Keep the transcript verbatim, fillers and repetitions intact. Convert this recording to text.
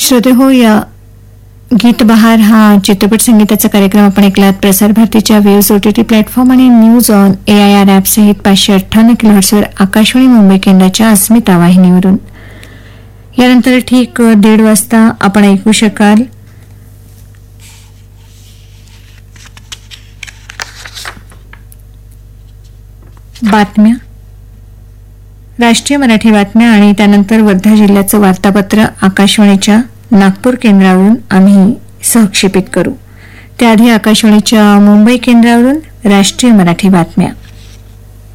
श्रोते हो, या गीत बहार हा चित्रपट संगीताचा कार्यक्रम आपण ऐकलात. प्रसार भारतीच्या वेव्स ओटीटी प्लॅटफॉर्म आणि news on A I R app सहित पाचशे अठ्ठावन्न किलोहर्ट्झवर आकाशवाणी मुंबई केंद्राच्या अस्मिता वाहिनीवरून. यानंतर ठीक दीड वाजता आपण ऐकू शकाल बातम्या, राष्ट्रीय मराठी बातम्या आणि त्यानंतर वर्धा जिल्ह्याचं वार्तापत्र आकाशवाणीच्या नागपूर केंद्रावरून आम्ही सहक्षेपित करू. त्याआधी आकाशवाणीच्या मुंबई केंद्रावरून राष्ट्रीय मराठी बातम्या.